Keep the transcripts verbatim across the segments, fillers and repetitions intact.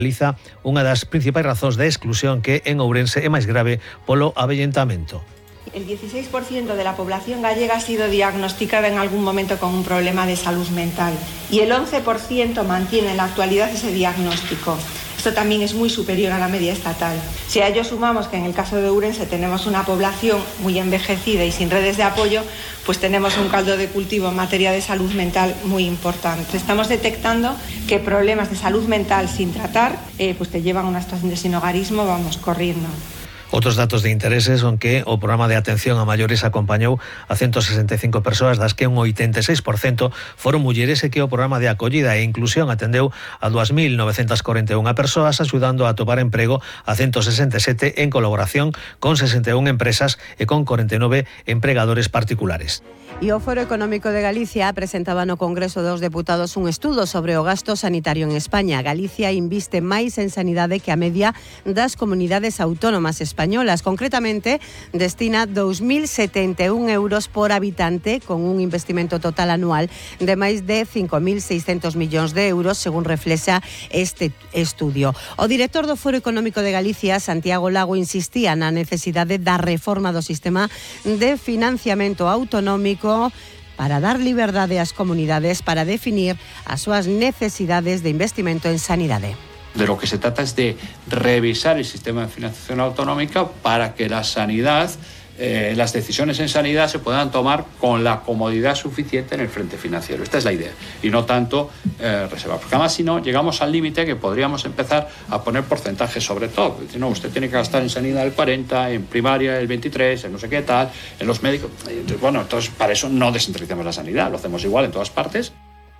Realiza unha das principais razóns de exclusión que en Ourense é máis grave polo avellentamento. El dieciséis por ciento de la población gallega ha sido diagnosticada en algún momento con un problema de salud mental y el once por ciento mantiene en la actualidad ese diagnóstico. Esto también es muy superior a la media estatal. Si a ello sumamos que en el caso de Ourense tenemos una población muy envejecida y sin redes de apoyo, pues tenemos un caldo de cultivo en materia de salud mental muy importante. Estamos detectando que problemas de salud mental sin tratar eh, pues te llevan a una situación de sinhogarismo, vamos, corriendo. Outros datos de interese son que o programa de atención a maiores acompañou a ciento sesenta e cinco persoas, das que un oitenta e seis por cento foron mulleres, e que o programa de acollida e inclusión atendeu a dúas mil novecentas corenta e unha persoas, axudando a atopar emprego a ciento sesenta e sete en colaboración con sesenta e unha empresas e con corenta e nove empregadores particulares. E o Foro Económico de Galicia presentaba no Congreso dos Deputados un estudo sobre o gasto sanitario en España. Galicia inviste máis en sanidade que a media das comunidades autónomas españolas. Concretamente, destina dous mil setenta e un euros por habitante, con un investimento total anual de máis de cinco mil seiscentos millóns de euros, según reflexa este estudio. O director do Foro Económico de Galicia, Santiago Lago, insistía na necesidade da reforma do sistema de financiamento autonómico para dar liberdade ás comunidades para definir as súas necesidades de investimento en sanidade. De lo que se trata es de revisar el sistema de financiación autonómica para que la sanidad, eh, las decisiones en sanidad se puedan tomar con la comodidad suficiente en el frente financiero. Esta es la idea. Y no tanto eh, reservar. Porque además, si no, llegamos al límite que podríamos empezar a poner porcentajes sobre todo. Si no, usted tiene que gastar en sanidad el cuarenta, en primaria el veintitrés, en no sé qué tal, en los médicos. Entonces, bueno, entonces para eso no descentralicemos la sanidad. Lo hacemos igual en todas partes.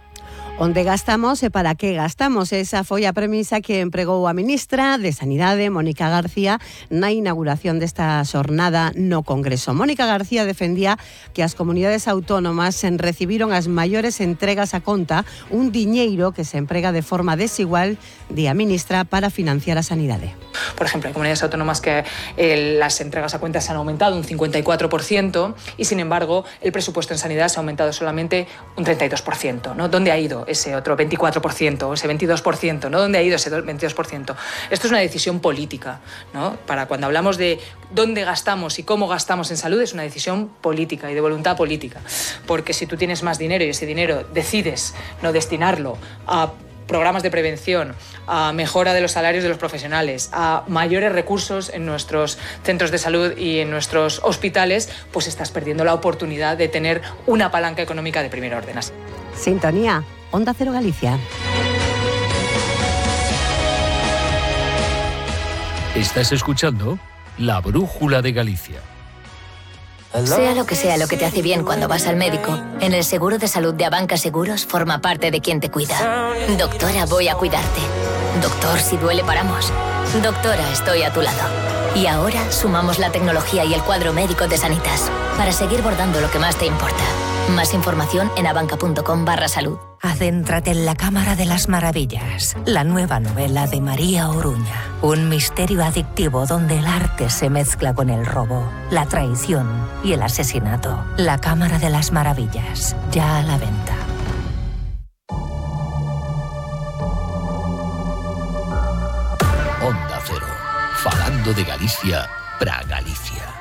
Onde gastamos e para que gastamos? Esa foi a premisa que empregou a ministra de Sanidade, Mónica García, na inauguración desta xornada no Congreso. Mónica García defendía que as comunidades autónomas recibiron as maiores entregas a conta, un diñeiro que se emprega de forma desigual, di a ministra, para financiar a sanidade. Por ejemplo, hay comunidades autónomas que eh, las entregas a cuentas se han aumentado un cincuenta y cuatro por ciento y, sin embargo, el presupuesto en sanidad se ha aumentado solamente un treinta y dos por ciento, ¿no? ¿Dónde ha ido ese otro veinticuatro por ciento o ese veintidós por ciento? ¿No? ¿Dónde ha ido ese veintidós por ciento? Esto es una decisión política, ¿no? Para cuando hablamos de dónde gastamos y cómo gastamos en salud, es una decisión política y de voluntad política. Porque si tú tienes más dinero y ese dinero decides no destinarlo a programas de prevención, a mejora de los salarios de los profesionales, a mayores recursos en nuestros centros de salud y en nuestros hospitales, pues estás perdiendo la oportunidad de tener una palanca económica de primer orden. Sintonía, Onda Cero Galicia. Estás escuchando La Brújula de Galicia. Sea lo que sea lo que te hace bien cuando vas al médico, en el seguro de salud de Abanca Seguros forma parte de quien te cuida. Doctora, voy a cuidarte. Doctor, si duele paramos. Doctora, estoy a tu lado. Y ahora sumamos la tecnología y el cuadro médico de Sanitas para seguir bordando lo que más te importa. Más información en abanca.com barra salud. Adéntrate en la Cámara de las Maravillas, la nueva novela de María Oruña. Un misterio adictivo donde el arte se mezcla con el robo, la traición y el asesinato. La Cámara de las Maravillas, ya a la venta. Onda Cero, falando de Galicia para Galicia.